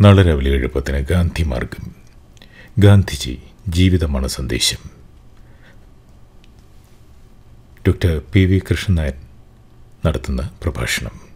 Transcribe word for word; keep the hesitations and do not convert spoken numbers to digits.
നാളെ രാവിലെ എഴുപ്പത്തിന് ഗാന്ധി മാർഗം. ഗാന്ധിജി ജീവിതമാണ് സന്ദേശം. Doctor P V Krishnan Nair നടത്തുന്ന പ്രഭാഷണം.